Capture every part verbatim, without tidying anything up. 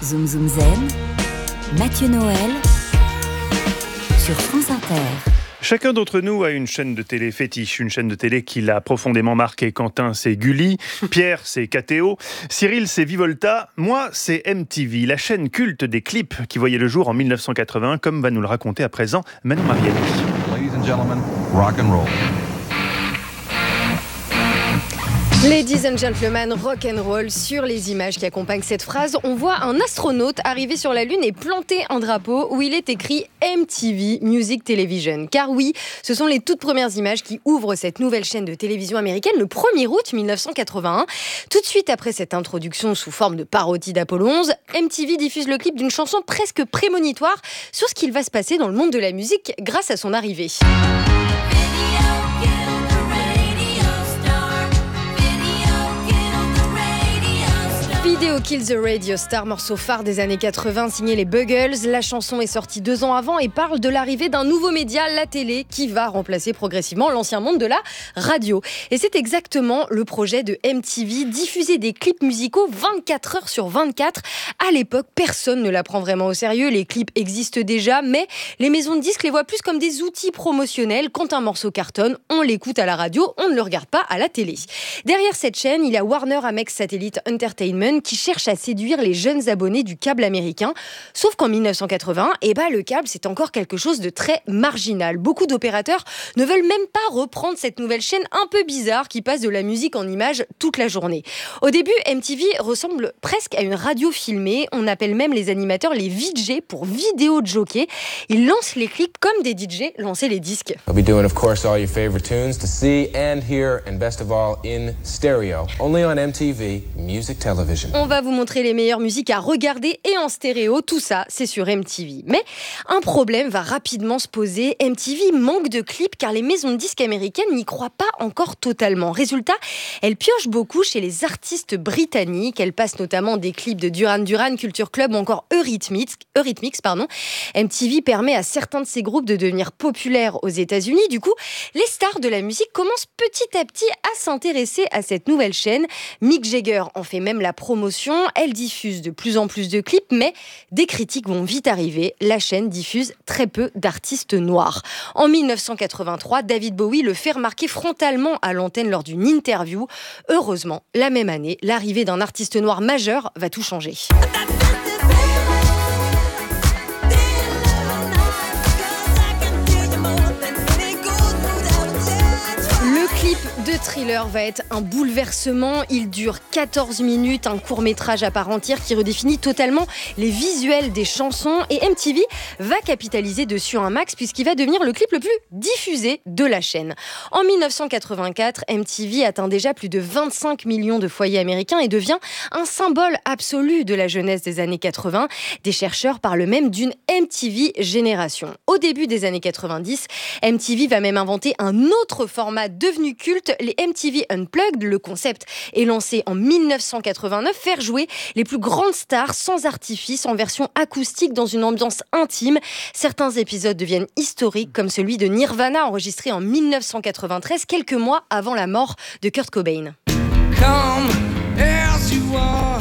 Zoom Zoom Zen, Mathieu Noël, sur France Inter. Chacun d'entre nous a une chaîne de télé fétiche, une chaîne de télé qui l'a profondément marqué. Quentin, c'est Gulli. Pierre, c'est K T O. Cyril, c'est Vivolta. Moi, c'est M T V, la chaîne culte des clips qui voyait le jour en mille neuf cent quatre-vingt, comme va nous le raconter à présent Manon Mariani. Ladies and gentlemen, rock and roll. Ladies and gentlemen, rock and roll. Sur les images qui accompagnent cette phrase, on voit un astronaute arriver sur la Lune et planter un drapeau où il est écrit M T V Music Television. Car oui, ce sont les toutes premières images qui ouvrent cette nouvelle chaîne de télévision américaine le premier août mille neuf cent quatre-vingt-un. Tout de suite après cette introduction sous forme de parodie d'Apollo onze, M T V diffuse le clip d'une chanson presque prémonitoire sur ce qu'il va se passer dans le monde de la musique grâce à son arrivée. Video Kills the Radio Star, morceau phare des années quatre-vingt, signé les Buggles. La chanson est sortie deux ans avant et parle de l'arrivée d'un nouveau média, la télé, qui va remplacer progressivement l'ancien monde de la radio. Et c'est exactement le projet de M T V, diffuser des clips musicaux vingt-quatre heures sur vingt-quatre. À l'époque, personne ne la prend vraiment au sérieux. Les clips existent déjà, mais les maisons de disques les voient plus comme des outils promotionnels. Quand un morceau cartonne, on l'écoute à la radio, on ne le regarde pas à la télé. Derrière cette chaîne, il y a Warner Amex Satellite Entertainment qui cherche à séduire les jeunes abonnés du câble américain. Sauf qu'en mille neuf cent quatre-vingt, eh ben, le câble, c'est encore quelque chose de très marginal. Beaucoup d'opérateurs ne veulent même pas reprendre cette nouvelle chaîne un peu bizarre qui passe de la musique en images toute la journée. Au début, M T V ressemble presque à une radio filmée. On appelle même les animateurs les V J pour vidéo jockey. Ils lancent les clips comme des D J lançaient les disques. I'll be doing, of course, all your favorite tunes to see and hear, and best of all, in stereo. Only on M T V Music Television. On va vous montrer les meilleures musiques à regarder et en stéréo. Tout ça, c'est sur M T V. Mais un problème va rapidement se poser. M T V manque de clips car les maisons de disques américaines n'y croient pas encore totalement. Résultat, elles piochent beaucoup chez les artistes britanniques. Elles passent notamment des clips de Duran Duran, Culture Club ou encore Eurythmics. Eurythmics pardon. M T V permet à certains de ces groupes de devenir populaires aux États-Unis. Du coup, les stars de la musique commencent petit à petit à s'intéresser à cette nouvelle chaîne. Mick Jagger en fait même la promotion. Elle diffuse de plus en plus de clips, mais des critiques vont vite arriver. La chaîne diffuse très peu d'artistes noirs. En mille neuf cent quatre-vingt-trois, David Bowie le fait remarquer frontalement à l'antenne lors d'une interview. Heureusement, la même année, l'arrivée d'un artiste noir majeur va tout changer. Le clip de Thriller va être un bouleversement. Il dure quatorze minutes, un court-métrage à part entière qui redéfinit totalement les visuels des chansons. Et M T V va capitaliser dessus un max puisqu'il va devenir le clip le plus diffusé de la chaîne. En mille neuf cent quatre-vingt-quatre, M T V atteint déjà plus de vingt-cinq millions de foyers américains et devient un symbole absolu de la jeunesse des années quatre-vingt. Des chercheurs parlent même d'une M T V génération. Au début des années quatre-vingt-dix, M T V va même inventer un autre format devenu culte, les M T V Unplugged. Le concept est lancé en mille neuf cent quatre-vingt-neuf, faire jouer les plus grandes stars sans artifice en version acoustique dans une ambiance intime. Certains épisodes deviennent historiques comme celui de Nirvana enregistré en mille neuf cent quatre-vingt-treize, quelques mois avant la mort de Kurt Cobain. Come as you are,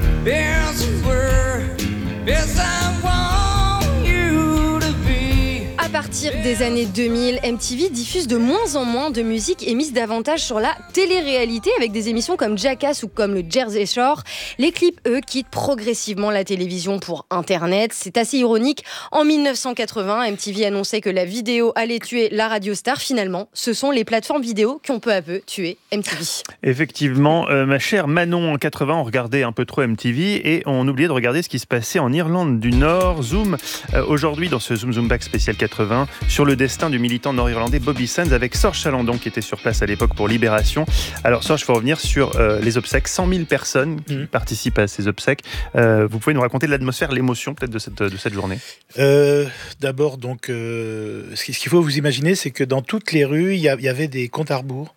as you were, as I want you to be. À partir des années deux mille, M T V diffuse de moins en moins de musique et mise davantage sur la télé-réalité avec des émissions comme Jackass ou comme le Jersey Shore. Les clips, eux, quittent progressivement la télévision pour Internet. C'est assez ironique. En mille neuf cent quatre-vingts, M T V annonçait que la vidéo allait tuer la radio star. Finalement, ce sont les plateformes vidéo qui ont peu à peu tué M T V. Effectivement, euh, ma chère Manon, en quatre-vingts, on regardait un peu trop M T V et on oubliait de regarder ce qui se passait en Irlande du Nord. Zoom, euh, aujourd'hui, dans ce Zoom Zoom Back spécial quatre-vingts, sur le destin du militant nord-irlandais Bobby Sands avec Sorge Chalandon qui était sur place à l'époque pour Libération. Alors Sorge, il faut revenir sur euh, les obsèques. cent mille personnes qui mmh. participent à ces obsèques. Euh, vous pouvez nous raconter l'atmosphère, l'émotion peut-être de cette, de cette journée? euh, D'abord, donc, euh, ce qu'il faut vous imaginer, c'est que dans toutes les rues, il y, y avait des comptes à rebours.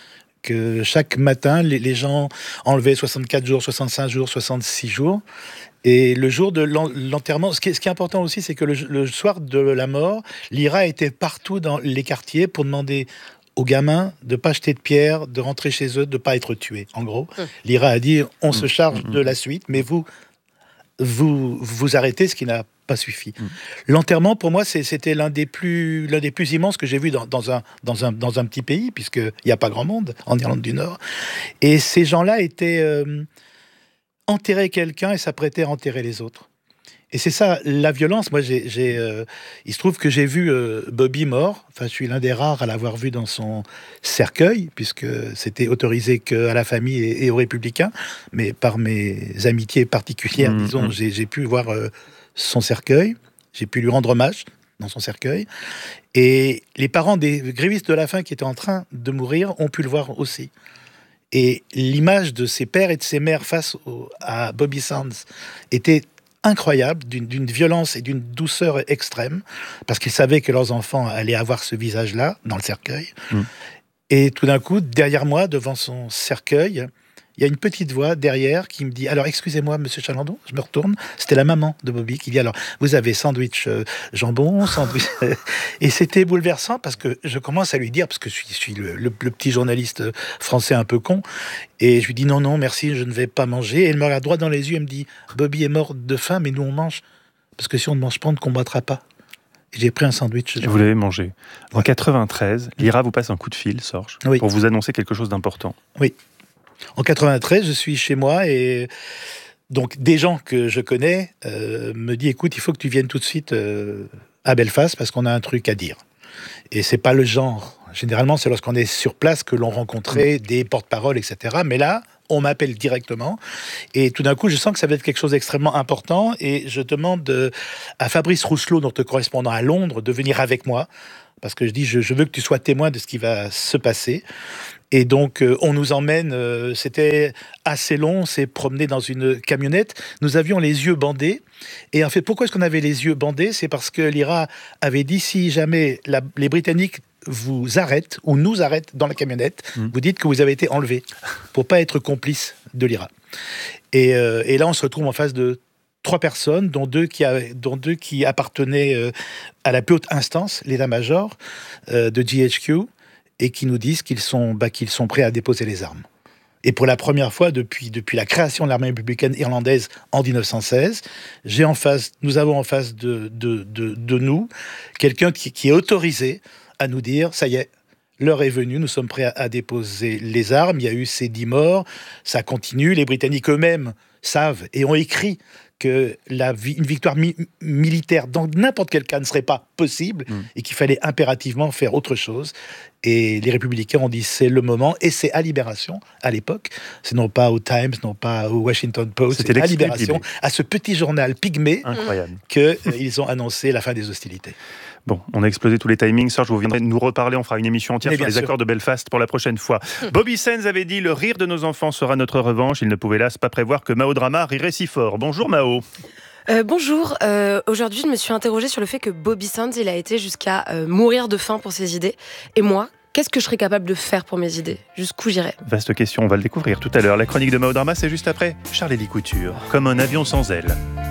Que chaque matin, les, les gens enlevaient soixante-quatre jours, soixante-cinq jours, soixante-six jours. Et le jour de l'enterrement, ce qui est, ce qui est important aussi, c'est que le, le soir de la mort, l'I R A était partout dans les quartiers pour demander aux gamins de ne pas jeter de pierres, de rentrer chez eux, de ne pas être tués. En gros, mmh. l'I R A a dit, on mmh. se charge mmh. de la suite, mais vous, vous vous arrêtez, ce qui n'a pas suffi. Mmh. L'enterrement, pour moi, c'est, c'était l'un des plus l'un des plus immenses que j'ai vu dans, dans un dans un dans un petit pays, puisqu'il n'y a pas grand monde en Irlande du Nord. Et ces gens-là étaient euh, enterrer quelqu'un et s'apprêter à enterrer les autres. Et c'est ça, la violence. Moi, j'ai, j'ai, euh, il se trouve que j'ai vu euh, Bobby mort. Enfin, je suis l'un des rares à l'avoir vu dans son cercueil, puisque c'était autorisé qu'à la famille et, et aux républicains. Mais par mes amitiés particulières, mmh, disons, mmh. J'ai, j'ai pu voir euh, son cercueil. J'ai pu lui rendre hommage dans son cercueil. Et les parents des grévistes de la faim qui étaient en train de mourir ont pu le voir aussi. Et l'image de ses pères et de ses mères face au, à Bobby Sands était incroyable, d'une, d'une violence et d'une douceur extrême, parce qu'ils savaient que leurs enfants allaient avoir ce visage-là dans le cercueil. Mmh. Et tout d'un coup, derrière moi, devant son cercueil, il y a une petite voix derrière qui me dit « Alors, excusez-moi, monsieur Chalandon », je me retourne, c'était la maman de Bobby qui dit « Alors, vous avez sandwich euh, jambon, sandwich... » Et c'était bouleversant parce que je commence à lui dire, parce que je suis, je suis le, le, le petit journaliste français un peu con, et je lui dis « Non, non, merci, je ne vais pas manger. » Et elle me regarde droit dans les yeux, elle me dit « Bobby est mort de faim, mais nous on mange, parce que si on ne mange pas, on ne combattra pas. » Et j'ai pris un sandwich. Et vous l'avez mangé. En ouais. quatre-vingt-treize, l'I R A vous passe un coup de fil, Sorge, oui. pour vous annoncer quelque chose d'important. Oui. En quatre-vingt-treize, je suis chez moi et donc des gens que je connais euh, me disent « Écoute, il faut que tu viennes tout de suite euh, à Belfast parce qu'on a un truc à dire. » Et c'est pas le genre. Généralement, c'est lorsqu'on est sur place que l'on rencontrait des porte-paroles, et cetera. Mais là, on m'appelle directement et tout d'un coup, je sens que ça va être quelque chose d'extrêmement important et je demande à Fabrice Rousselot, notre correspondant à Londres, de venir avec moi parce que je dis je, je veux que tu sois témoin de ce qui va se passer. Et donc, euh, on nous emmène, euh, c'était assez long, on s'est promené dans une camionnette. Nous avions les yeux bandés. Et en fait, pourquoi est-ce qu'on avait les yeux bandés ? C'est parce que l'I R A avait dit, si jamais la, les Britanniques vous arrêtent, ou nous arrêtent dans la camionnette, mmh. vous dites que vous avez été enlevé, pour pas être complice de l'I R A. Et, euh, et là, on se retrouve en face de trois personnes, dont deux qui, a, dont deux qui appartenaient euh, à la plus haute instance, l'état-major euh, de G H Q, et qui nous disent qu'ils sont, bah, qu'ils sont prêts à déposer les armes. Et pour la première fois depuis, depuis la création de l'armée républicaine irlandaise en dix-neuf cent seize, j'ai en face, nous avons en face de, de, de, de nous quelqu'un qui, qui est autorisé à nous dire « ça y est, l'heure est venue, nous sommes prêts à, à déposer les armes ». Il y a eu ces dix morts, ça continue. Les Britanniques eux-mêmes savent et ont écrit que la, une victoire mi- militaire dans n'importe quel cas ne serait pas possible mmh. et qu'il fallait impérativement faire autre chose. Et les Républicains ont dit c'est le moment, et c'est à Libération, à l'époque, c'est non pas au Times, non pas au Washington Post, c'était c'est à Libération, à ce petit journal pygmée, incroyable, qu'ils euh, ont annoncé la fin des hostilités. Bon, on a explosé tous les timings. Serge, vous viendrez nous reparler. On fera une émission entière sur les sûr. accords de Belfast pour la prochaine fois. Bobby Sands avait dit « Le rire de nos enfants sera notre revanche ». Il ne pouvait hélas pas prévoir que Mao Drama rirait si fort. Bonjour Mao. Euh, bonjour. Euh, aujourd'hui, je me suis interrogée sur le fait que Bobby Sands, il a été jusqu'à euh, mourir de faim pour ses idées. Et moi, qu'est-ce que je serais capable de faire pour mes idées ? Jusqu'où j'irais ? Vaste question, on va le découvrir tout à l'heure. La chronique de Mao Drama, c'est juste après Charles-Élie Couture, comme un avion sans ailes.